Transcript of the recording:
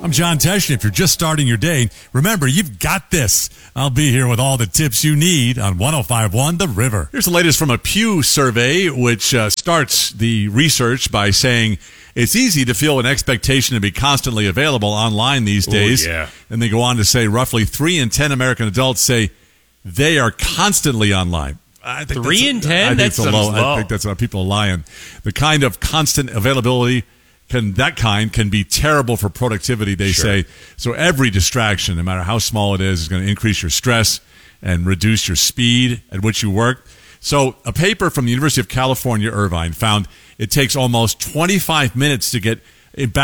I'm John Tesh, and if you're just starting your day, remember, you've got this. I'll be here with all the tips you need on 105.1 The River. Here's the latest from a Pew survey, which starts the research by saying it's easy to feel an expectation to be constantly available online these days. Ooh, yeah. And they go on to say roughly 3 in 10 American adults say they are constantly online. I think 3 in 10? I think That's it's low. low. I think that's how people are lying. The kind of constant availability can be terrible for productivity, they say. So every distraction, no matter how small it is going to increase your stress and reduce your speed at which you work. So a paper from the University of California, Irvine, found it takes almost 25 minutes to get back